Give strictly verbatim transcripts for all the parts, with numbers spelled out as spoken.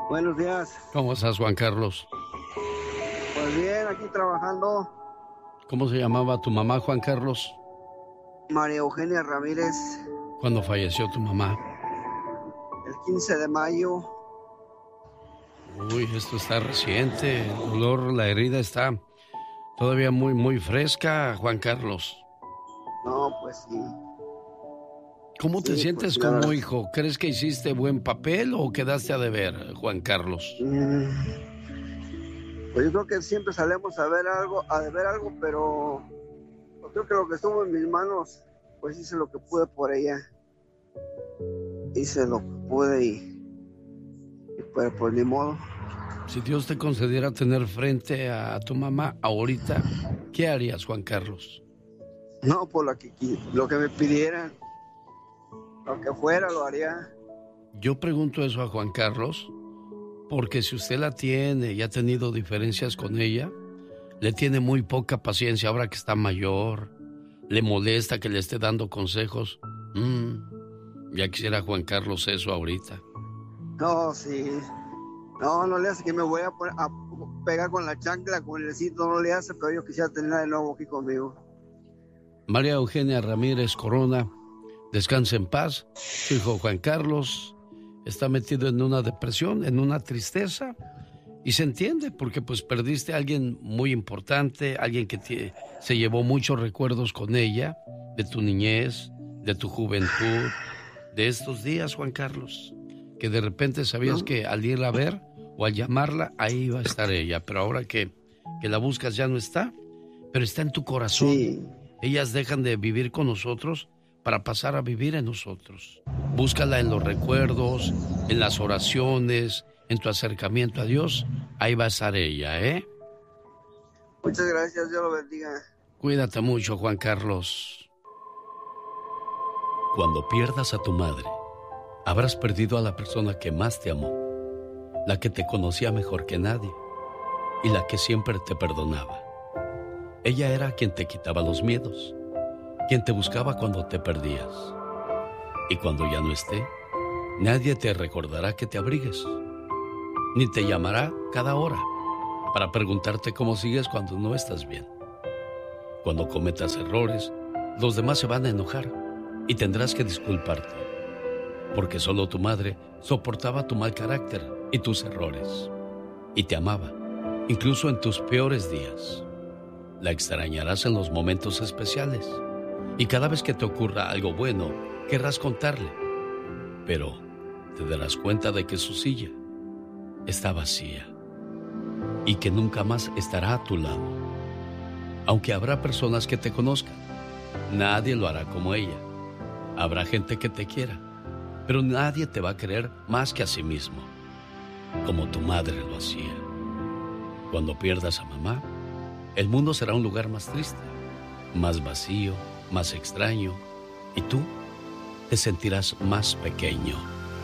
Buenos días. ¿Cómo estás, Juan Carlos? Pues bien, aquí trabajando. ¿Cómo se llamaba tu mamá, Juan Carlos? María Eugenia Ramírez. ¿Cuándo falleció tu mamá? El quince de mayo. Uy, esto está reciente. El dolor, la herida está todavía muy, muy fresca, Juan Carlos. No, pues sí. ¿Cómo te sí, sientes pues, como claro. hijo? ¿Crees que hiciste buen papel o quedaste a deber, Juan Carlos? Mm, pues yo creo que siempre salemos a ver algo, a deber algo, pero yo creo que lo que estuvo en mis manos, pues hice lo que pude por ella. Hice lo que pude y, y pues, pues ni modo. Si Dios te concediera tener frente a tu mamá ahorita, ¿qué harías, Juan Carlos? No, por lo que, lo que me pidieran, lo que fuera lo haría. Yo pregunto eso a Juan Carlos porque si usted la tiene y ha tenido diferencias con ella, le tiene muy poca paciencia ahora que está mayor, le molesta que le esté dando consejos. Mm, ya quisiera Juan Carlos eso ahorita. No, sí. No, no le hace que me voy a, poner, a pegar con la chancla, con el cito, no le hace, pero yo quisiera tenerla de nuevo aquí conmigo. María Eugenia Ramírez Corona, descanse en paz. Su hijo Juan Carlos está metido en una depresión, en una tristeza, y se entiende porque pues perdiste a alguien muy importante, alguien que te, se llevó muchos recuerdos con ella, de tu niñez, de tu juventud, de estos días, Juan Carlos, que de repente sabías que al irla a ver o al llamarla, ahí iba a estar ella, pero ahora que, que la buscas ya no está, pero está en tu corazón. Sí. Ellas dejan de vivir con nosotros para pasar a vivir en nosotros. Búscala en los recuerdos, en las oraciones, en tu acercamiento a Dios. Ahí va a estar ella, ¿eh? Muchas gracias, Dios lo bendiga. Cuídate mucho, Juan Carlos. Cuando pierdas a tu madre, habrás perdido a la persona que más te amó, la que te conocía mejor que nadie y la que siempre te perdonaba. Ella era quien te quitaba los miedos, quien te buscaba cuando te perdías. Y cuando ya no esté, nadie te recordará que te abrigues, ni te llamará cada hora para preguntarte cómo sigues cuando no estás bien. Cuando cometas errores, los demás se van a enojar y tendrás que disculparte, porque solo tu madre soportaba tu mal carácter y tus errores, y te amaba, incluso en tus peores días. La extrañarás en los momentos especiales, y cada vez que te ocurra algo bueno, querrás contarle, pero te darás cuenta de que su silla está vacía y que nunca más estará a tu lado. Aunque habrá personas que te conozcan, nadie lo hará como ella. Habrá gente que te quiera, pero nadie te va a querer más que a sí mismo, como tu madre lo hacía. Cuando pierdas a mamá, el mundo será un lugar más triste, más vacío, más extraño, y tú te sentirás más pequeño.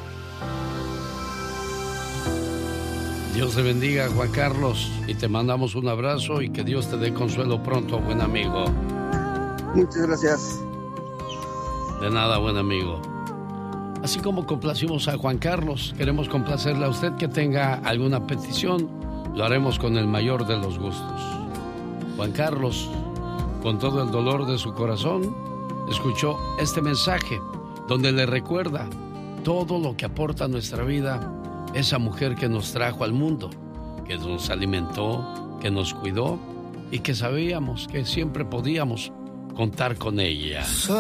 Dios te bendiga, Juan Carlos, y te mandamos un abrazo y que Dios te dé consuelo pronto, buen amigo. Muchas gracias. De nada, buen amigo. Así como complacimos a Juan Carlos, queremos complacerle a usted que tenga alguna petición, lo haremos con el mayor de los gustos. Juan Carlos, con todo el dolor de su corazón, escuchó este mensaje donde le recuerda todo lo que aporta a nuestra vida esa mujer que nos trajo al mundo, que nos alimentó, que nos cuidó y que sabíamos que siempre podíamos contar con ella.